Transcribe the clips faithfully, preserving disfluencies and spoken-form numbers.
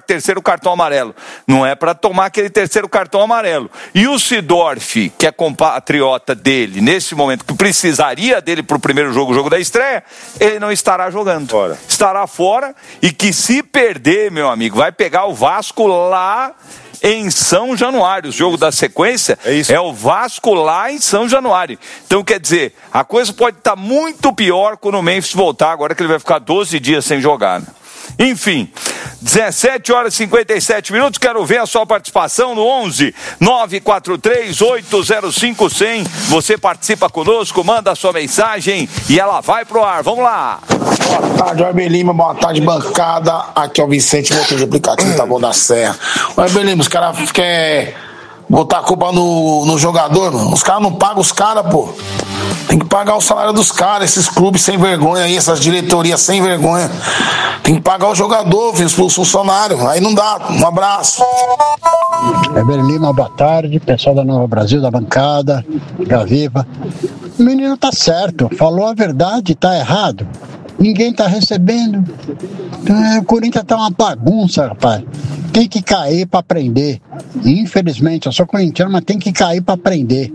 terceiro cartão amarelo. Não é para tomar aquele terceiro cartão amarelo. E o Seedorf, que é compatriota dele, nesse momento, que precisaria dele para o primeiro jogo, o jogo da estreia, ele não estará jogando. Fora. Estará fora e que se perder, meu amigo, vai pegar o Vasco lá em São Januário. O jogo da sequência é, isso. é o Vasco lá em São Januário. Então, quer dizer, a coisa pode estar muito pior quando o Memphis voltar, agora que ele vai ficar doze dias sem jogar, né? Enfim, dezessete horas e cinquenta e sete minutos, quero ver a sua participação no onze nove quatro três oito zero cinco cem. Você participa conosco, manda a sua mensagem e ela vai pro ar. Vamos lá. Boa tarde, Weber Lima, boa tarde, bancada. Aqui é o Vicente, motor de aplicativo, tá bom da Serra. Weber Lima, os caras querem botar a culpa no, no jogador, mano. Os caras não pagam os caras, pô. Tem que pagar o salário dos caras, esses clubes sem vergonha aí, essas diretorias sem vergonha. Tem que pagar o jogador, os funcionários. Aí não dá. Um abraço. Weber Lima, boa tarde. Pessoal da Nova Brasil, da bancada, da Viva. O menino tá certo. Falou a verdade, tá errado. Ninguém tá recebendo. O Corinthians tá uma bagunça, rapaz. Tem que cair pra aprender. Infelizmente, eu sou corintiano, mas tem que cair pra aprender.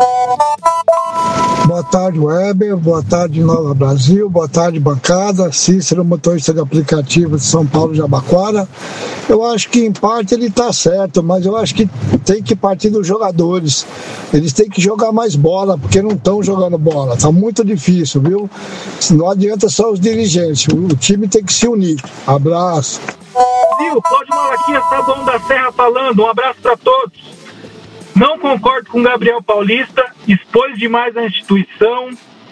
Boa tarde, Weber. Boa tarde, Nova Brasil. Boa tarde, bancada. Cícero, motorista de aplicativo de São Paulo, Jabaquara. Eu acho que, em parte, ele tá certo, mas eu acho que tem que partir dos jogadores. Eles têm que jogar mais bola, porque não estão jogando bola. Tá muito difícil, viu? Não adianta só os dirigentes. O time tem que se unir. Abraço. Viu? Cláudio Malaquias, tá bom da Serra falando. Um abraço para todos. Não concordo com o Gabriel Paulista, expôs demais a instituição,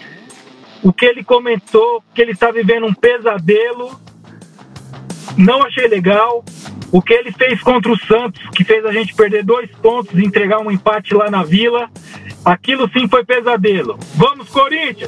o que ele comentou, que ele está vivendo um pesadelo, não achei legal. O que ele fez contra o Santos, que fez a gente perder dois pontos e entregar um empate lá na Vila, aquilo sim foi pesadelo. Vamos, Corinthians!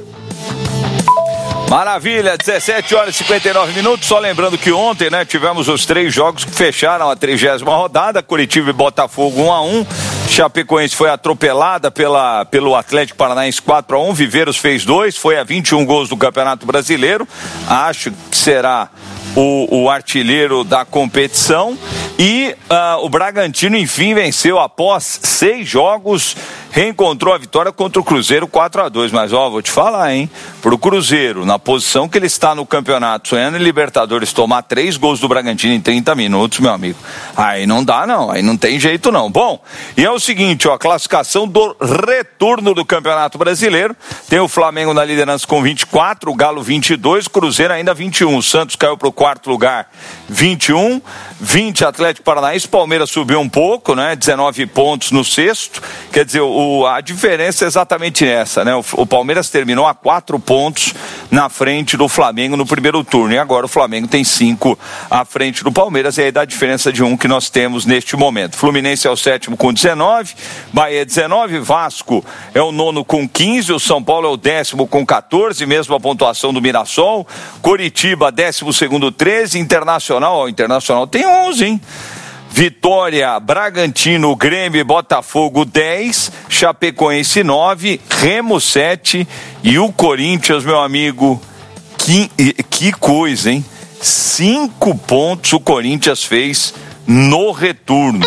Maravilha, dezessete horas e cinquenta e nove minutos, só lembrando que ontem, né, tivemos os três jogos que fecharam a trigésima rodada, Curitiba e Botafogo um a um, Chapecoense foi atropelada pela, pelo Atlético Paranaense quatro a um, Viveiros fez dois, foi a vinte e um gols do Campeonato Brasileiro, acho que será o, o artilheiro da competição, e uh, o Bragantino enfim venceu após seis jogos, reencontrou a vitória contra o Cruzeiro quatro a dois, mas ó, vou te falar, hein, pro Cruzeiro, na posição que ele está no campeonato, sonhando em Libertadores, tomar três gols do Bragantino em trinta minutos, meu amigo, aí não dá não, aí não tem jeito não. Bom, e é o seguinte, ó, a classificação do retorno do Campeonato Brasileiro, tem o Flamengo na liderança com vinte e quatro, o Galo vinte e dois, Cruzeiro ainda vinte e um, o Santos caiu pro quarto lugar, vinte e um, vinte Atlético Paranaense, Palmeiras subiu um pouco, né, dezenove pontos no sexto, quer dizer, o, a diferença é exatamente essa, né, o, o Palmeiras terminou a quatro pontos na frente do Flamengo no primeiro turno, e agora o Flamengo tem cinco à frente do Palmeiras, e aí dá a diferença de um que nós temos neste momento. Fluminense é o sétimo com dezenove, Bahia dezenove, Vasco é o nono com quinze, o São Paulo é o décimo com quatorze, mesmo a pontuação do Mirassol, Coritiba décimo segundo treze, Internacional, ó, o Internacional tem onze, hein? Vitória, Bragantino, Grêmio e Botafogo dez, Chapecoense nove, Remo sete e o Corinthians, meu amigo, que, que coisa, hein? Cinco pontos o Corinthians fez no retorno.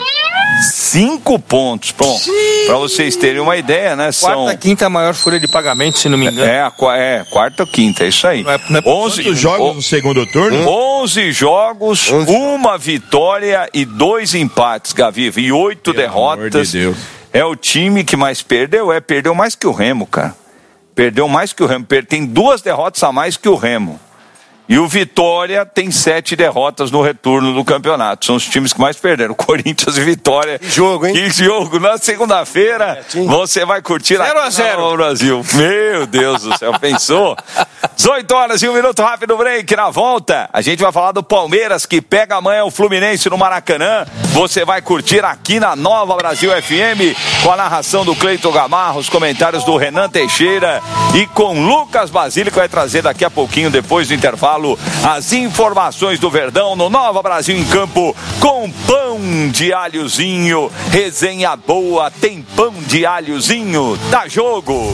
Cinco pontos. Bom, para vocês terem uma ideia, né? São... Quarta, quinta é a maior folha de pagamento, se não me engano. É, é quarta ou quinta, é isso aí. Não é, não é onze jogos no segundo turno? onze jogos, onze. Uma vitória e dois empates, Gaviva, e oito Pelo derrotas. Amor de Deus. É o time que mais perdeu, é, perdeu mais que o Remo, cara. Perdeu mais que o Remo, tem duas derrotas a mais que o Remo. E o Vitória tem sete derrotas no retorno do campeonato. São os times que mais perderam. Corinthians e Vitória. Que jogo, hein? Que jogo. Na segunda-feira, é, você vai curtir zero a zero no Brasil. Meu Deus do céu, pensou? dezoito horas e um minuto rápido break. Na volta, a gente vai falar do Palmeiras, que pega amanhã o Fluminense no Maracanã. Você vai curtir aqui na Nova Brasil F M, com a narração do Cleiton Gamarra, os comentários do Renan Teixeira e com Lucas Basílio, que vai trazer daqui a pouquinho, depois do intervalo, as informações do Verdão no Nova Brasil em Campo, com pão de alhozinho, resenha boa, tem pão de alhozinho, dá jogo.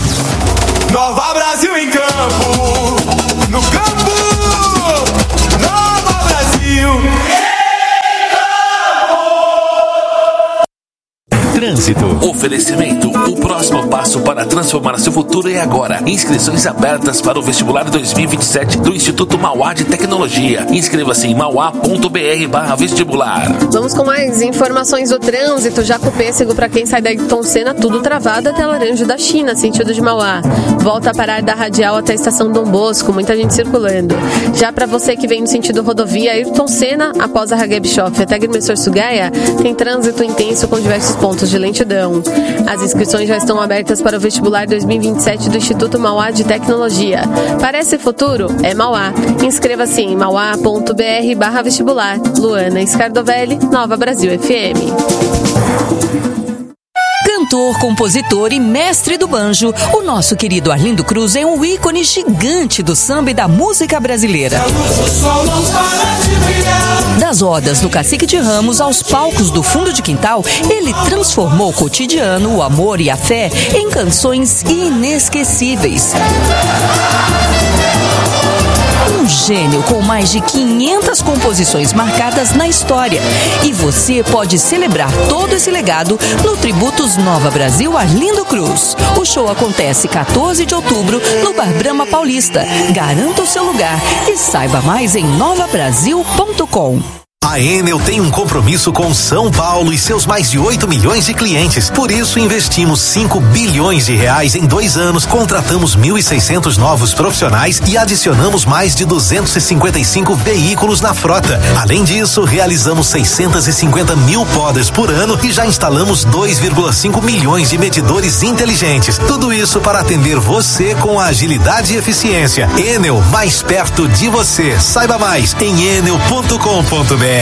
Nova Brasil em Campo, no campo, Nova Brasil. Trânsito. Oferecimento. O próximo passo para transformar seu futuro é agora. Inscrições abertas para o vestibular dois mil e vinte e sete do Instituto Mauá de Tecnologia. Inscreva-se em mauá.br barra vestibular. Vamos com mais informações do trânsito. Já com pêssego para quem sai da Ayrton Senna, tudo travado até Laranjo da China, sentido de Mauá. Volta a parar da Radial até a estação Dom Bosco, muita gente circulando. Já para você que vem no sentido rodovia Ayrton Senna, após a Hagué Bischoff até Grimessor Sugaia, tem trânsito intenso com diversos pontos de lentidão. As inscrições já estão abertas para o vestibular dois mil e vinte e sete do Instituto Mauá de Tecnologia. Parece futuro? É Mauá. Inscreva-se em mauá.br barra vestibular. Luana Scardovelli, Nova Brasil F M. Cantor, compositor e mestre do banjo, o nosso querido Arlindo Cruz é um ícone gigante do samba e da música brasileira. Das rodas do Cacique de Ramos aos palcos do fundo de quintal, ele transformou o cotidiano, o amor e a fé em canções inesquecíveis. Um gênio com mais de quinhentas composições marcadas na história. E você pode celebrar todo esse legado no Tributos Nova Brasil Arlindo Cruz. O show acontece quatorze de outubro no Bar Brahma Paulista. Garanta o seu lugar e saiba mais em nova brasil ponto com. A Enel tem um compromisso com São Paulo e seus mais de oito milhões de clientes. Por isso, investimos cinco bilhões de reais em dois anos, contratamos mil e seiscentos novos profissionais e adicionamos mais de duzentos e cinquenta e cinco veículos na frota. Além disso, realizamos seiscentos e cinquenta mil podas por ano e já instalamos dois vírgula cinco milhões de medidores inteligentes. Tudo isso para atender você com agilidade e eficiência. Enel, mais perto de você. Saiba mais em enel ponto com ponto br.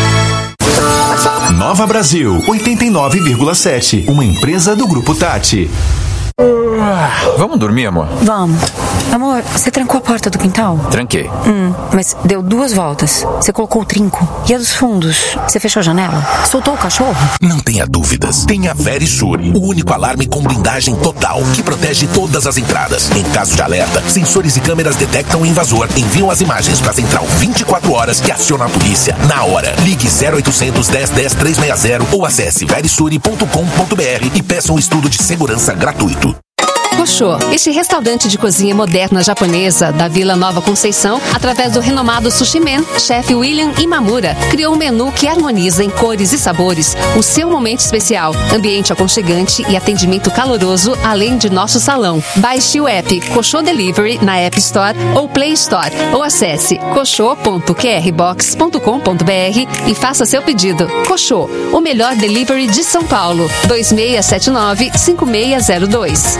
Nova Brasil, oitenta e nove vírgula sete, uma empresa do Grupo Tati. Vamos dormir, amor? Vamos. Amor, você trancou a porta do quintal? Tranquei. Hum, mas deu duas voltas. Você colocou o trinco. E a dos fundos? Você fechou a janela? Soltou o cachorro? Não tenha dúvidas. Tenha Verisure, o único alarme com blindagem total que protege todas as entradas. Em caso de alerta, sensores e câmeras detectam o invasor, enviam as imagens para a central vinte e quatro horas que aciona a polícia na hora. Ligue zero oitocentos, dez, dez, trezentos e sessenta ou acesse verisure ponto com ponto br e peça um estudo de segurança gratuito. Koshô, este restaurante de cozinha moderna japonesa da Vila Nova Conceição, através do renomado Sushi Man, chefe William Imamura, criou um menu que harmoniza em cores e sabores o seu momento especial, ambiente aconchegante e atendimento caloroso, além de nosso salão. Baixe o app Koshô Delivery na App Store ou Play Store ou acesse koshô ponto q r box ponto com ponto br e faça seu pedido. Koshô, o melhor delivery de São Paulo, dois seis sete nove, cinco seis zero dois.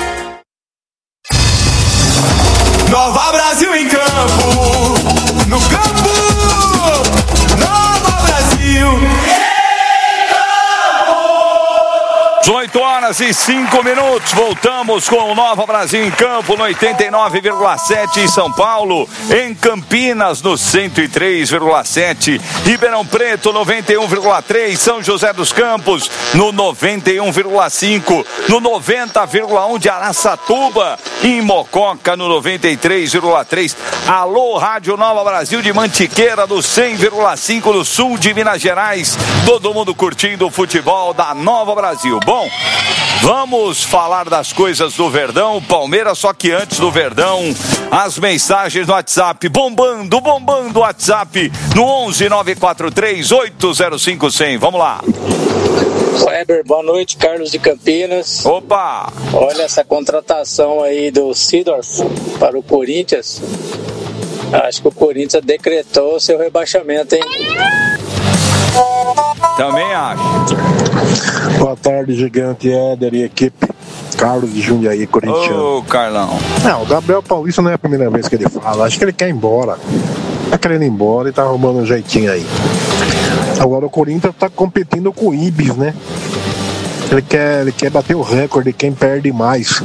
Nova Brasil em campo, no campo, Nova Brasil. dezoito horas e cinco minutos, voltamos com o Nova Brasil em campo no oitenta e nove vírgula sete em São Paulo, em Campinas no cento e três vírgula sete, Ribeirão Preto noventa e um vírgula três, São José dos Campos no noventa e um vírgula cinco, no noventa vírgula um de Araçatuba, em Mococa no noventa e três vírgula três. Alô, Rádio Nova Brasil de Mantiqueira no cem vírgula cinco no sul de Minas Gerais. Todo mundo curtindo o futebol da Nova Brasil. Bom, vamos falar das coisas do Verdão, Palmeiras, só que antes do Verdão, as mensagens no WhatsApp, bombando, bombando o WhatsApp no onze nove quatro três oito zero cinco cem. Vamos lá. Weber, boa noite, Carlos de Campinas. Opa! Olha essa contratação aí do Seedorf para o Corinthians. Acho que o Corinthians decretou seu rebaixamento, hein? Também acho. Boa tarde, Gigante, Éder e equipe. Carlos de Jundiaí, corintiano. Ô, Carlão. Não, o Gabriel Paulista não é a primeira vez que ele fala. Acho que ele quer ir embora. Tá querendo ir embora e tá arrumando um jeitinho aí. Agora o Corinthians tá competindo com o Ibis, né? Ele quer, ele quer bater o recorde de quem perde mais.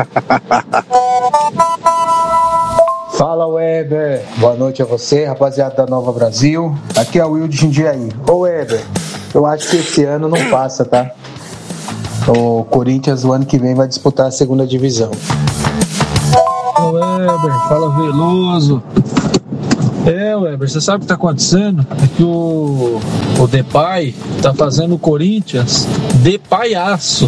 Fala, Weber. Boa noite a você, rapaziada da Nova Brasil. Aqui é o Will de Jundiaí. Ô, Weber, eu acho que esse ano não passa, tá? O Corinthians, o ano que vem, vai disputar a segunda divisão. Ô, Weber, fala Veloso. É, Weber, você sabe o que tá acontecendo? É que o, o Depay tá fazendo o Corinthians de palhaço.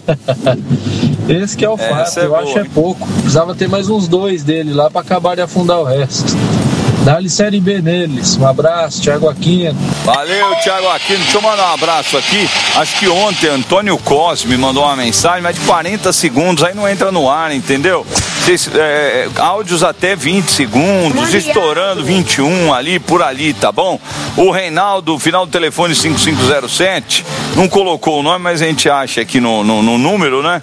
Esse que é o fato, é eu boa, acho é pouco. Precisava ter mais uns dois dele lá para acabar de afundar o resto. Dá-lhe Série B neles. Um abraço, Thiago Aquino. Valeu, Thiago Aquino. Deixa eu mandar um abraço aqui. Acho que ontem Antônio Cosme mandou uma mensagem, mas de quarenta segundos, aí não entra no ar, entendeu? Cês, é, áudios até vinte segundos, estourando vinte e um ali, por ali, tá bom? O Reinaldo, final do telefone cinco cinco zero sete, não colocou o nome, mas a gente acha aqui no, no, no número, né?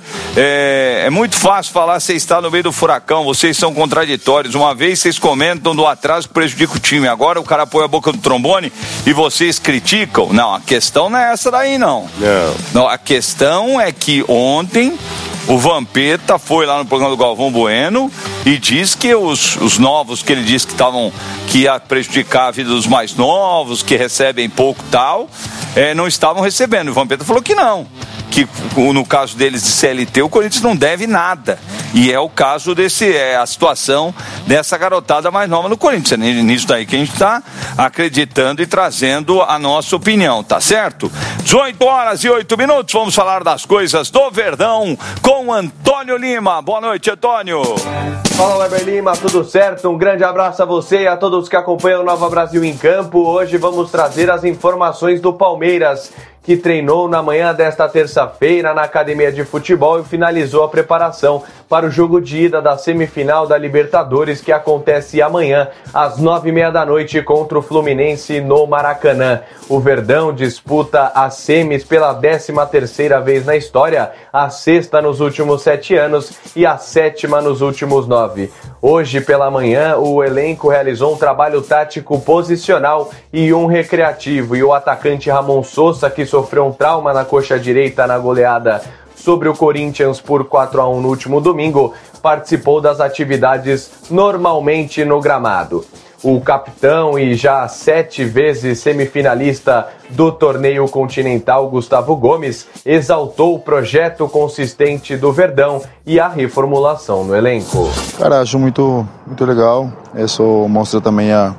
É, é muito fácil falar, você está no meio do furacão, vocês são contraditórios. Uma vez vocês comentam do atraso que prejudica o time, agora o cara põe a boca do trombone e vocês criticam. Não, a questão não é essa daí, não. Não, não a questão é que ontem o Vampeta foi lá no programa do Galvão Bueno e diz que os, os novos, que ele disse que estavam, que ia prejudicar a vida dos mais novos, que recebem pouco tal, é, não estavam recebendo. O Vampeta falou que não, que no caso deles de C L T, o Corinthians não deve nada. E é o caso desse, é a situação dessa garotada mais nova no Corinthians. É nisso daí que a gente está acreditando e trazendo a nossa opinião, tá certo? dezoito horas e oito minutos, vamos falar das coisas do Verdão com Antônio Lima. Boa noite, Antônio. Fala, Weber Lima, tudo certo? Um grande abraço a você e a todos que acompanham o Nova Brasil em Campo. Hoje vamos trazer as informações do Palmeiras, que treinou na manhã desta terça-feira na academia de futebol e finalizou a preparação para o jogo de ida da semifinal da Libertadores, que acontece amanhã às nove e meia da noite contra o Fluminense no Maracanã. O Verdão disputa as semis pela décima terceira vez na história, a sexta nos últimos sete anos e a sétima nos últimos nove. Hoje pela manhã o elenco realizou um trabalho tático posicional e um recreativo, e o atacante Ramon Sousa, que sofreu um trauma na coxa direita na goleada sobre o Corinthians por quatro a um no último domingo, participou das atividades normalmente no gramado. O capitão e já sete vezes semifinalista do torneio continental, Gustavo Gomes, exaltou o projeto consistente do Verdão e a reformulação no elenco. Cara, acho muito, muito legal. Isso mostra também a,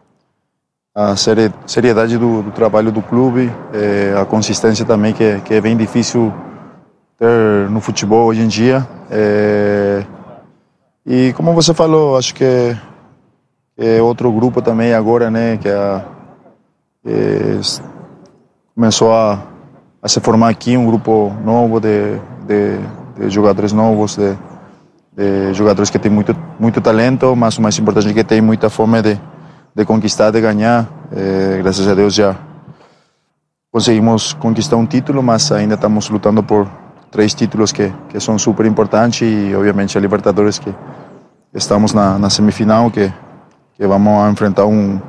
a seriedade do, do trabalho do clube, é, a consistência também, que é, que é bem difícil ter no futebol hoje em dia. É, e como você falou, acho que é, é outro grupo também agora, né, que, a, que começou a, a se formar aqui, um grupo novo de, de, de jogadores novos, de, de jogadores que têm muito, muito talento, mas o mais importante é que tem muita fome de, de conquistar, de ganhar. É, graças a Deus já conseguimos conquistar um título, mas ainda estamos lutando por três títulos que, que são super importantes, e obviamente a Libertadores, que estamos na, na semifinal, que, que vamos enfrentar um,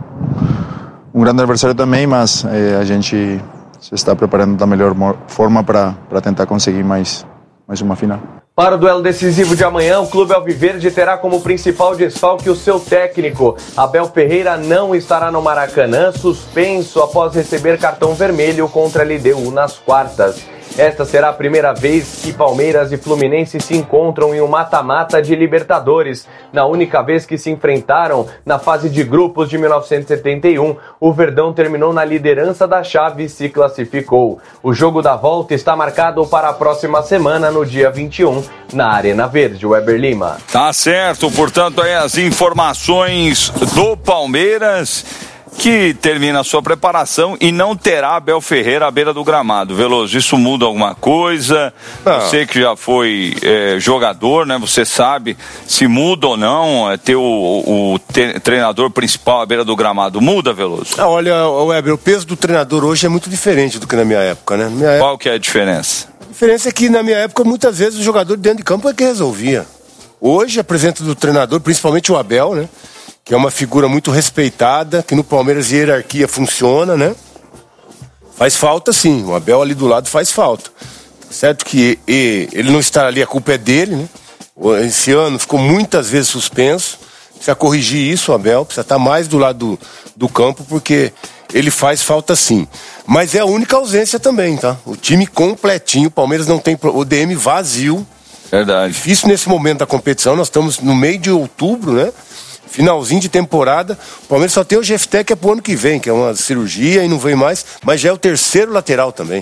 um grande adversário também, mas eh, a gente se está preparando da melhor forma para tentar conseguir mais, mais uma final. Para o duelo decisivo de amanhã, o Clube Alviverde terá como principal desfalque o seu técnico. Abel Ferreira não estará no Maracanã, suspenso após receber cartão vermelho contra a L D U nas quartas. Esta será a primeira vez que Palmeiras e Fluminense se encontram em um mata-mata de Libertadores. Na única vez que se enfrentaram na fase de grupos de mil novecentos e setenta e um, o Verdão terminou na liderança da chave e se classificou. O jogo da volta está marcado para a próxima semana, no dia vinte e um, na Arena Verde. Weber Lima. Tá certo, portanto, aí as informações do Palmeiras, que termina a sua preparação e não terá Abel Ferreira à beira do gramado. Veloso, isso muda alguma coisa? Não. Você que já foi é, jogador, né? Você sabe se muda ou não é, ter o, o te, treinador principal à beira do gramado. Muda, Veloso? Ah, olha, Weber, o peso do treinador hoje é muito diferente do que na minha época, né? Minha Qual época... que é a diferença? A diferença é que na minha época, muitas vezes, o jogador dentro de campo é que resolvia. Hoje, a presença do treinador, principalmente o Abel, né? Que é uma figura muito respeitada, que no Palmeiras a hierarquia funciona, né? Faz falta, sim. O Abel ali do lado faz falta. Certo que ele não estar ali, a culpa é dele, né? Esse ano ficou muitas vezes suspenso. Precisa corrigir isso, o Abel. Precisa estar mais do lado do, do campo, porque ele faz falta, sim. Mas é a única ausência também, tá? O time completinho. O Palmeiras não tem... O D M vazio. Verdade. Difícil nesse momento da competição. Nós estamos no meio de outubro, né? Finalzinho de temporada, o Palmeiras só tem o Jefté, que é pro ano que vem, que é uma cirurgia e não vem mais, mas já é o terceiro lateral também.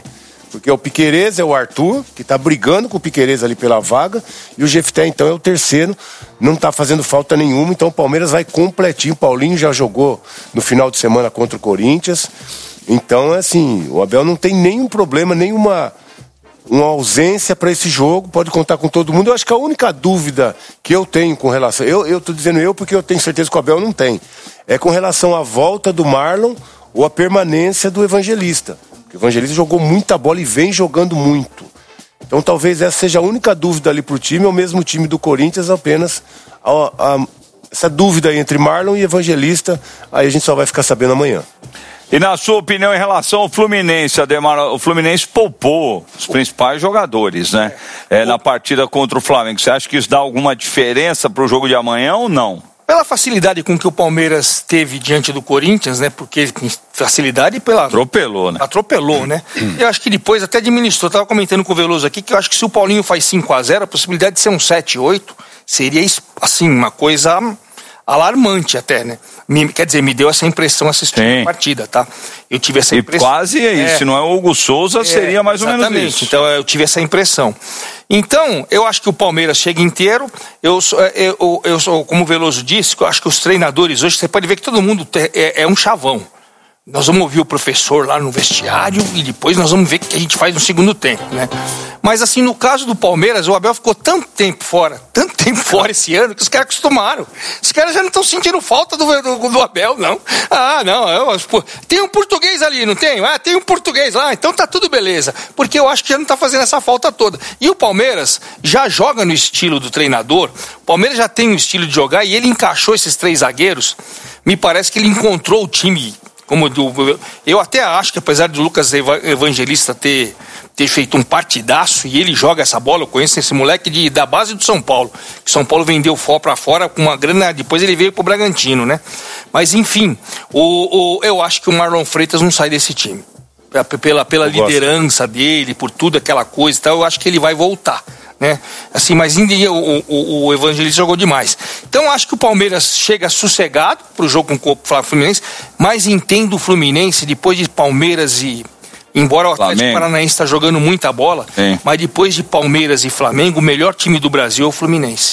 Porque é o Piquerez, é o Arthur, que tá brigando com o Piquerez ali pela vaga, e o Jefté, então, é o terceiro, não tá fazendo falta nenhuma, então o Palmeiras vai completinho. O Paulinho já jogou no final de semana contra o Corinthians, então, assim, o Abel não tem nenhum problema, nenhuma uma ausência para esse jogo, pode contar com todo mundo. Eu acho que a única dúvida que eu tenho com relação, eu, eu tô dizendo eu porque eu tenho certeza que o Abel não tem, é com relação à volta do Marlon ou a permanência do Evangelista. O Evangelista jogou muita bola e vem jogando muito. Então talvez essa seja a única dúvida ali pro time, ou mesmo o time do Corinthians, apenas a, a, essa dúvida aí entre Marlon e Evangelista, aí a gente só vai ficar sabendo amanhã. E na sua opinião em relação ao Fluminense, Ademar, o Fluminense poupou os principais jogadores, né? É, na partida contra o Flamengo. Você acha que isso dá alguma diferença pro jogo de amanhã ou não? Pela facilidade com que o Palmeiras teve diante do Corinthians, né? Porque facilidade pela... Atropelou, né? Atropelou, né? Hum. Eu acho que depois até administrou. Eu tava comentando com o Veloso aqui que eu acho que se o Paulinho faz cinco a zero, a possibilidade de ser um sete a oito seria, assim, uma coisa alarmante até, né? Me, quer dizer, me deu essa impressão assistindo Sim. a partida, tá? Eu tive essa impressão. E quase é isso, é, se não é o Hugo Souza, é, seria mais ou menos isso. Então eu tive essa impressão. Então, eu acho que o Palmeiras chega inteiro. Eu, eu, eu, eu sou, como o Veloso disse, eu acho que os treinadores hoje, você pode ver que todo mundo é, é um chavão. Nós vamos ouvir o professor lá no vestiário e depois nós vamos ver o que a gente faz no segundo tempo, né? Mas assim, no caso do Palmeiras, o Abel ficou tanto tempo fora, tanto tempo fora esse ano, que os caras acostumaram. Os caras já não estão sentindo falta do, do, do Abel, não. Ah, não, eu, pô, tem um português ali, não tem? Ah, tem um português lá, então tá tudo beleza. Porque eu acho que já não tá fazendo essa falta toda. E o Palmeiras já joga no estilo do treinador, o Palmeiras já tem um estilo de jogar e ele encaixou esses três zagueiros. Me parece que ele encontrou o time... Como do, eu até acho que apesar do Lucas Evangelista ter, ter feito um partidaço e ele joga essa bola, eu conheço esse moleque de, da base do São Paulo, que São Paulo vendeu fora para fora com uma grana, depois ele veio pro Bragantino, né? Mas enfim, o, o, eu acho que o Marlon Freitas não sai desse time. Pela, pela liderança gosto. dele, por tudo aquela coisa e tal, eu acho que ele vai voltar. Né? Assim, mas o, o, o Evangelista jogou demais. Então acho que o Palmeiras chega sossegado pro jogo com o Fluminense, mas entendo o Fluminense depois de Palmeiras e... Embora o Atlético Flamengo. Paranaense está jogando muita bola, Sim. mas depois de Palmeiras e Flamengo, o melhor time do Brasil é o Fluminense.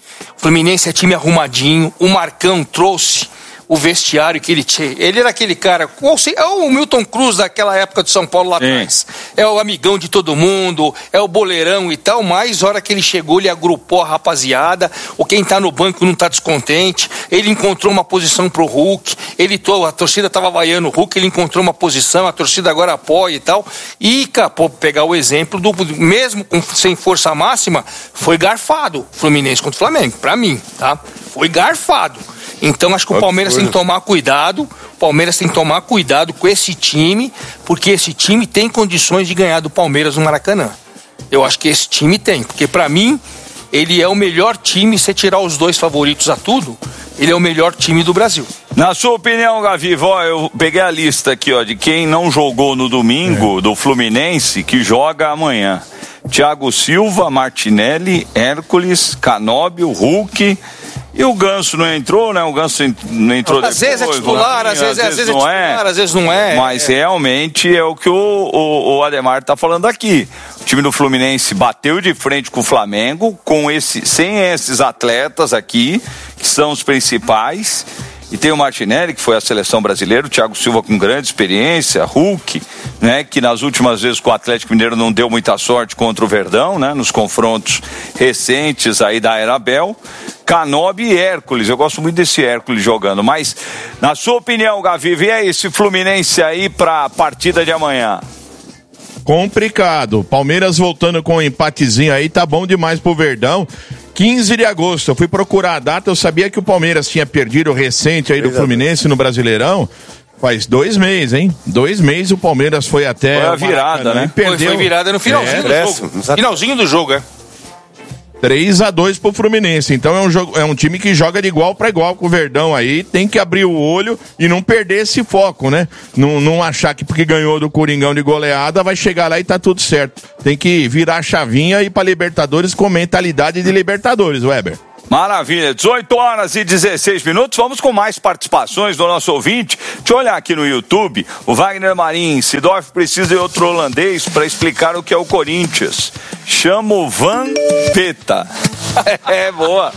O Fluminense é time arrumadinho, o Marcão trouxe o vestiário que ele tinha. Ele era aquele cara, é o Milton Cruz daquela época do São Paulo lá atrás. É o amigão de todo mundo, é o boleirão e tal, mas a hora que ele chegou, ele agrupou a rapaziada, ou quem tá no banco não tá descontente, ele encontrou uma posição pro Hulk, ele, a torcida tava vaiando o Hulk, ele encontrou uma posição, a torcida agora apoia e tal, e, pô, pegar o exemplo do, mesmo com, sem força máxima, foi garfado, Fluminense contra o Flamengo, pra mim, tá? Foi garfado. Então acho que o Palmeiras tem que tomar cuidado, o Palmeiras tem que tomar cuidado com esse time, porque esse time tem condições de ganhar do Palmeiras no Maracanã. Eu acho que esse time tem, porque pra mim ele é o melhor time, se tirar os dois favoritos a tudo, ele é o melhor time do Brasil. Na sua opinião, Gavi, ó, eu peguei a lista aqui, ó, de quem não jogou no domingo, é. do Fluminense, que joga amanhã. Thiago Silva, Martinelli, Hércules, Canóbio, Hulk... E o Ganso não entrou, né? O Ganso não entrou às depois. Vezes é titular, às vezes, às vezes é titular, às vezes não é. Mas é. realmente é o que o, o, o Ademar tá falando aqui. O time do Fluminense bateu de frente com o Flamengo, com esse, sem esses atletas aqui, que são os principais. E tem o Martinelli, que foi a seleção brasileira, o Thiago Silva com grande experiência, Hulk, né, que nas últimas vezes com o Atlético Mineiro não deu muita sorte contra o Verdão, né, nos confrontos recentes aí da Era Abel. Canóbio e Hércules, eu gosto muito desse Hércules jogando, mas na sua opinião, Gavi, e é esse Fluminense aí pra partida de amanhã? Complicado, Palmeiras voltando com um empatezinho aí, tá bom demais pro Verdão. quinze de agosto, eu fui procurar a data, eu sabia que o Palmeiras tinha perdido o recente aí do Fluminense no Brasileirão. Faz dois meses, hein? Dois meses o Palmeiras foi até... Foi a virada, né? Perdeu... Foi, foi virada no finalzinho é, do jogo. Finalzinho do jogo, é. três a dois pro Fluminense, então é um, jogo, é um time que joga de igual para igual com o Verdão aí, tem que abrir o olho e não perder esse foco, né? Não, não achar que porque ganhou do Coringão de goleada vai chegar lá e tá tudo certo. Tem que virar a chavinha e ir pra Libertadores com mentalidade de Libertadores, Weber. Maravilha, dezoito horas e dezesseis minutos, vamos com mais participações do nosso ouvinte. Deixa eu olhar aqui no YouTube, o Wagner Marins, Sidorf precisa de outro holandês para explicar o que é o Corinthians. Chama o Vampeta. É, boa.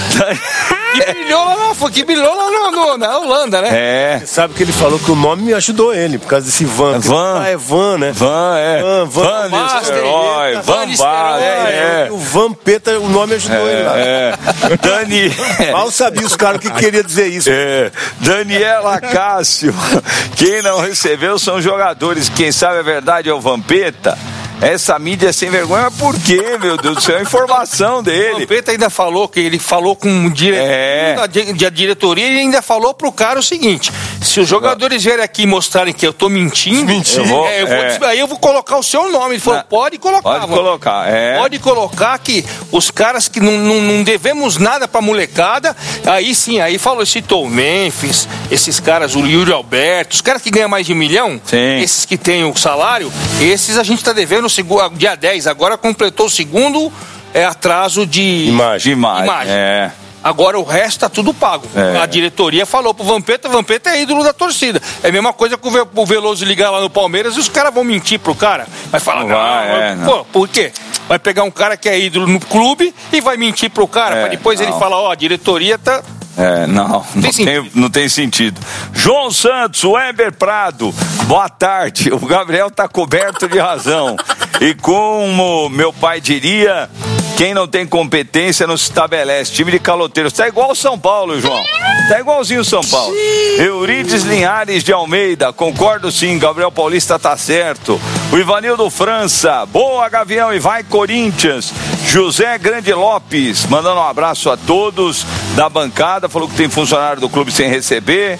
Que brilhou lá, não, foi que brilhou lá no, no, na Holanda, né? É. Você sabe que ele falou que o nome me ajudou ele, por causa desse Van. Van. Ah, é Van, né? Van, é. Van, Van. Van Nistelrooy, Van Basten, é. O Vampeta, o nome ajudou é, ele lá. É. Dani... Mal sabia os caras que queria dizer isso. É. Daniela Cássio. Quem não recebeu são jogadores. Quem sabe a verdade é o Vampeta. Essa mídia é sem vergonha, por quê, meu Deus do céu? É a informação dele. O Vampeta ainda falou que ele falou com o diretor é. da, da diretoria e ainda falou pro cara o seguinte: se os jogadores vierem aqui e mostrarem que eu tô mentindo, Mentira. Eu vou, é, eu vou, é. aí eu vou colocar o seu nome. Ele falou, não, pode colocar. Pode mano. colocar, é. Pode colocar que os caras que não, não, não devemos nada pra molecada, aí sim, aí falou, citou o Memphis, esses caras, o Yuri Alberto, os caras que ganham mais de um milhão, sim. Esses que têm o salário, esses a gente tá devendo o segundo, dia dez, agora completou o segundo é, atraso de imagem. De imagem. imagem. É. Agora o resto tá tudo pago. É. A diretoria falou pro Vampeta, Vampeta é ídolo da torcida. É a mesma coisa que o Veloso ligar lá no Palmeiras e os caras vão mentir pro cara. Vai falar, não, vai, não, é, pô, não. Por quê? Vai pegar um cara que é ídolo no clube e vai mentir pro cara, é, pra depois não. Ele falar, ó, oh, a diretoria tá... É, não, não tem, tem, não tem sentido. João Santos, Weber Prado, boa tarde. O Gabriel tá coberto de razão. E como meu pai diria, quem não tem competência não se estabelece. Time de caloteiros. Tá igual o São Paulo, João. Tá igualzinho o São Paulo. Eurides Linhares de Almeida, concordo sim, Gabriel Paulista tá certo. O Ivanildo França, boa Gavião e vai Corinthians. José Grande Lopes, mandando um abraço a todos da bancada, falou que tem funcionário do clube sem receber.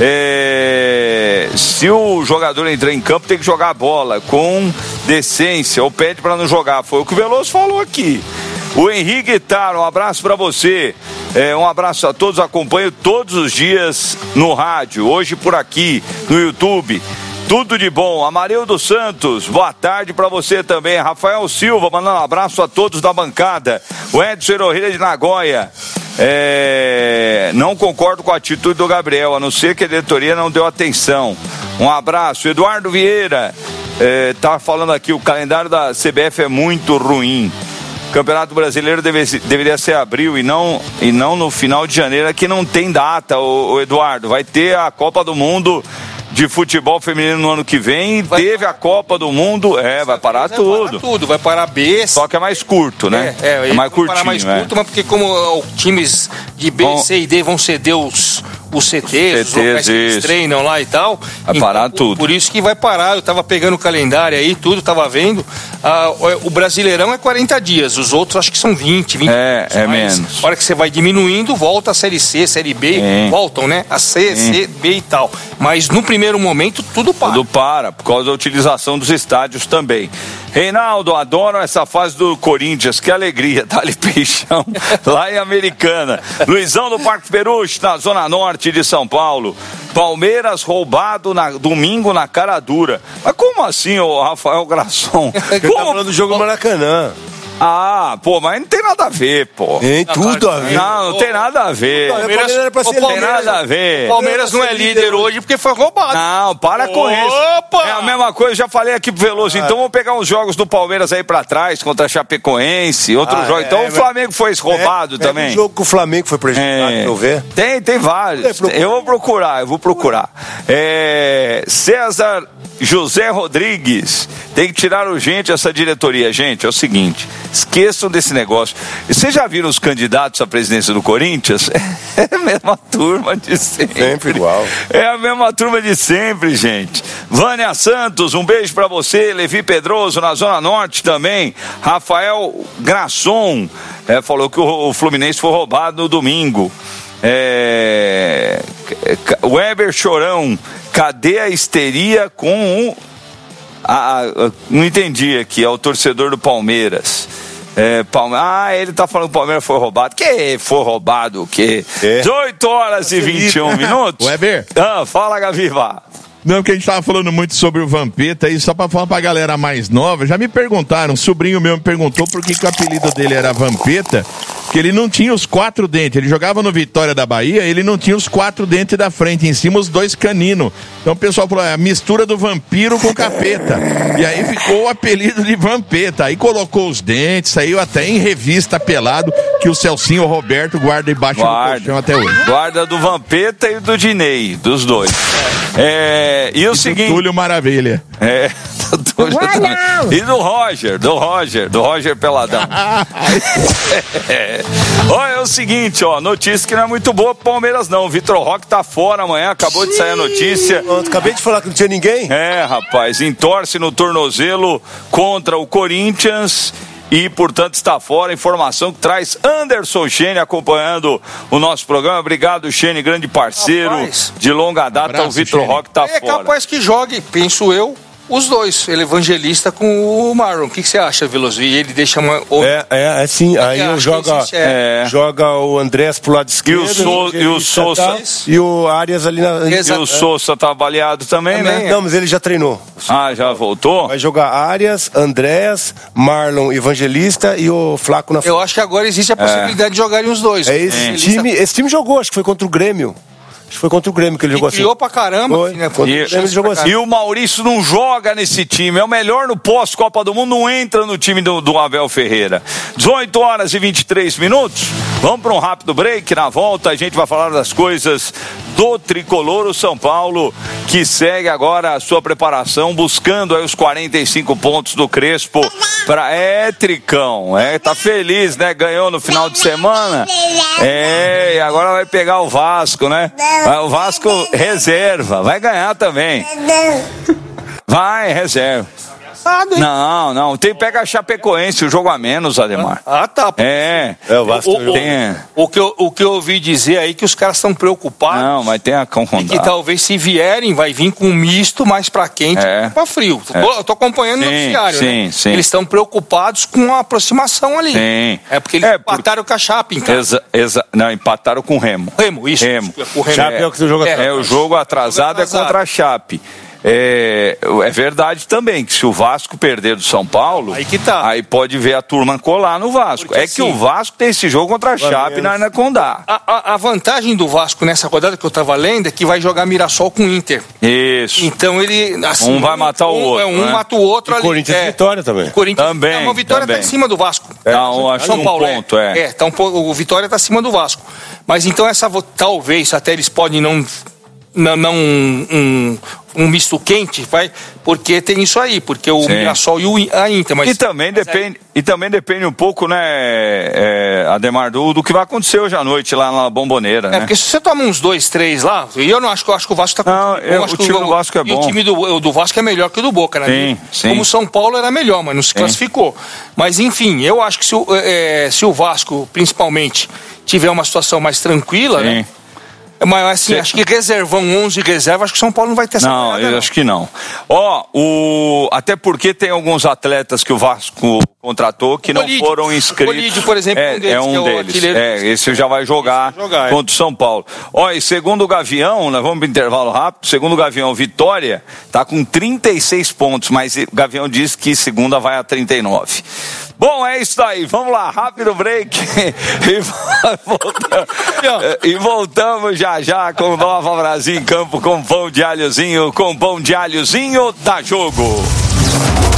É... Se o jogador entrar em campo, tem que jogar a bola com decência, ou pede para não jogar. Foi o que o Veloso falou aqui. O Henrique Guitar, um abraço para você. É, um abraço a todos, acompanho todos os dias no rádio, hoje por aqui, no YouTube. Tudo de bom. Amarildo Santos, boa tarde para você também. Rafael Silva, mandando um abraço a todos da bancada. O Edson Herohilha de Nagoya. É... Não concordo com a atitude do Gabriel, a não ser que a diretoria não deu atenção. Um abraço. Eduardo Vieira, é, tá falando aqui, o calendário da C B F é muito ruim. O Campeonato Brasileiro deve, deveria ser abril e não, e não no final de janeiro, que não tem data, o, o Eduardo. Vai ter a Copa do Mundo de futebol feminino no ano que vem, vai, teve a Copa do Mundo, é, vai parar vai tudo. Parar tudo, vai parar B. Só que é mais curto, né? É, é, é mais curtinho, parar mais é. curto, mas porque como ó, times de B, Bom, C e D vão ceder os, os C Ts, os locais que eles treinam lá e tal. Vai então, parar tudo. Por isso que vai parar, eu tava pegando o calendário aí, tudo, tava vendo. Ah, o Brasileirão é quarenta dias, os outros acho que são vinte, vinte. É, é menos. A hora que você vai diminuindo, volta a Série C, Série B, Sim. voltam, né? A C, Sim. C, B e tal. Mas no primeiro momento, tudo Tudo para. Tudo para, por causa da utilização dos estádios também. Reinaldo, adoro essa fase do Corinthians, que alegria, dá-lhe peixão, lá em Americana. Luizão do Parque Peruche, na zona norte de São Paulo. Palmeiras roubado na, domingo na cara dura. Mas como assim, ô Rafael Grasson? Ele tá falando do jogo Maracanã. Ah, pô, mas não tem nada a ver, pô. Tem tudo a ver. Não, não tem nada a ver. O Palmeiras, o Palmeiras não tem nada a ver. O Palmeiras não é líder hoje porque foi roubado. Não, para com isso. É a mesma coisa, já falei aqui pro Veloso. Então vamos pegar uns jogos do Palmeiras aí pra trás, contra a Chapecoense, outros ah, jogos. É, então é, o Flamengo foi roubado é, também. É um jogo que o Flamengo foi prejudicado, é, pra eu ver. Tem, tem vários. Eu vou procurar, eu vou procurar. É, César José Rodrigues, tem que tirar urgente essa diretoria. Gente, é o seguinte, esqueçam desse negócio. Vocês já viram os candidatos à presidência do Corinthians? É a mesma turma de sempre. Sempre igual. É a mesma turma de sempre, gente. Vânia Santos, um beijo pra você. Levi Pedroso, na Zona Norte também. Rafael Grasson, é, falou que o, o Fluminense foi roubado no domingo. É... Weber Chorão, cadê a histeria com um... Ah, não entendi aqui, é o torcedor do Palmeiras. É, Palme... Ah, ele tá falando que o Palmeiras foi roubado. Que foi roubado o quê? É. dezoito horas e vinte e um minutos. Weber? Ah, fala, Gaviva. Não, porque a gente tava falando muito sobre o Vampeta aí, só pra falar pra galera mais nova, já me perguntaram, um sobrinho meu me perguntou por que, que o apelido dele era Vampeta, que ele não tinha os quatro dentes. Ele jogava no Vitória da Bahia, ele não tinha os quatro dentes da frente, em cima os dois caninos. Então o pessoal falou, é a mistura do vampiro com capeta. E aí ficou o apelido de Vampeta. Aí colocou os dentes, saiu até em revista pelado, que o Celcinho Roberto guarda embaixo Guarda. do colchão até hoje. Guarda do Vampeta e do Dinei, dos dois. É, e o E seguinte... do Túlio Maravilha. É, do Túlio também. E do Roger, do Roger, do Roger Peladão. é. Olha, é o seguinte, ó, notícia que não é muito boa pro Palmeiras não. O Vitor Roque tá fora amanhã, acabou de sair a notícia. Eu acabei de falar que não tinha ninguém. É, rapaz, entorce no tornozelo contra o Corinthians e, portanto, está fora. Informação que traz Anderson Chene acompanhando o nosso programa. Obrigado, Chene, grande parceiro. Rapaz, de longa data. Abraço, o Vitor Roque está é fora. É capaz que jogue, penso eu, os dois, ele evangelista com o Marlon. O que, que você acha, Veloso? E ele deixa uma... É, é, é sim. Aí eu joga, é. joga o Andrés pro lado esquerdo. E o, so, e o Sousa. Tá, e o Arias ali na... E o Sousa tá baleado também, também né? É. Não, mas ele já treinou. Ah, já voltou? Vai jogar Arias, Andrés, Marlon, Evangelista e o Flaco na frente. Eu acho que agora existe a possibilidade é. de jogarem os dois. É esse, time, esse time jogou, acho que foi contra o Grêmio. Acho que foi contra o Grêmio que ele e jogou criou assim. pra caramba. Foi, né? Contra e, o Grêmio, jogou assim. E o Maurício não joga nesse time. É o melhor no pós-Copa do Mundo. Não entra no time do, do Abel Ferreira. dezoito horas e vinte e três minutos. Vamos para um rápido break. Na volta a gente vai falar das coisas do tricolor, o São Paulo, que segue agora a sua preparação, buscando aí os quarenta e cinco pontos do Crespo. Pra... É, Tricão. É, tá feliz, né? Ganhou no final de semana. É, e agora vai pegar o Vasco, né? O Vasco reserva, vai ganhar também. Vai, reserva. Não, não, tem pega a Chapecoense, o jogo a menos, Ademar. Ah, tá. É. É o Vasco. O, o, tem... o, que eu, o que eu ouvi dizer aí que os caras estão preocupados. Não, mas tem a e que talvez se vierem, vai vir com um misto mais pra quente é. pra frio. É. Eu tô acompanhando sim, no noticiário, sim, né? Sim. Eles estão preocupados com a aproximação ali. Sim. É porque eles é, empataram por... com a Chape, então. Exa, exa... Não, empataram com o Remo. Remo, isso. Remo. O Remo. Chape é o que você joga é, é, o jogo atrasado é contra a Chape. É, é verdade também que se o Vasco perder do São Paulo, aí, que tá. aí pode ver a turma colar no Vasco. Porque é assim, que o Vasco tem esse jogo contra a Chape na Anaconda. A, a, a vantagem do Vasco nessa rodada que eu tava lendo é que vai jogar Mirassol com o Inter. Isso. Então ele... Assim, um vai matar o um, outro. Um né? mata o outro e ali. Corinthians é Vitória também. Corinthians também. Não, a Vitória também. tá em cima do Vasco. É, então, acho São Paulo, um ponto, é. É, é tá um, o Vitória tá acima do Vasco. Mas então essa... Talvez até eles podem não... Não, não um, um, um misto quente, vai, porque tem isso aí, porque o Sim. Mirassol e o, a Inter. Mas, e, também mas depende, aí... e também depende um pouco, né, é, Ademar, do, do que vai acontecer hoje à noite lá na Bomboneira. É, né? porque se você toma uns dois, três lá, e eu não acho que eu acho que o Vasco tá com. Não, eu, o time do Vasco é bom. E o time do, do Vasco é melhor que o do Boca, né? Sim, sim. Como o São Paulo era melhor, mas não se sim. classificou. Mas enfim, eu acho que se o, é, se o Vasco, principalmente, tiver uma situação mais tranquila, sim. né? Mas assim, Cê... acho que reservão onze reserva, acho que São Paulo não vai ter essa Não, parada, eu não. acho que não. Ó, o... até porque tem alguns atletas que o Vasco contratou que o não Bolídio. foram inscritos. O Bolídio, por exemplo, é, um deles. É um é deles. É, esse já vai jogar, vai jogar contra o São Paulo. Ó, e segundo o Gavião, nós vamos para intervalo rápido, segundo o Gavião, Vitória tá com trinta e seis pontos, mas o Gavião diz que segunda vai a trinta e nove. Bom, é isso aí. Vamos lá, rápido break. e, voltamos, e voltamos já já com Nova Brasil em Campo, com pão de alhozinho, com pão de alhozinho, dá jogo.